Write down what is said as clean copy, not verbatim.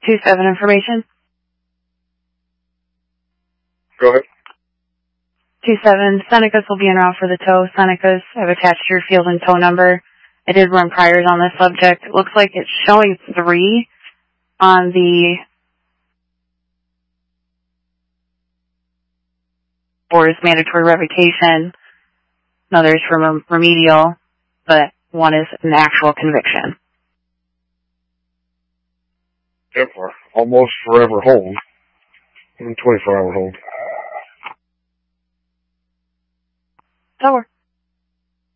2-7 information. Go ahead. 2-7, Senecas will be en route for the tow. Senecas, I've attached your field and tow number. I did run priors on this subject. It looks like it's showing 3 on the board's mandatory revocation. Another is from remedial, but one is an actual conviction. Yep, almost forever hold. 24-hour hold. Tower.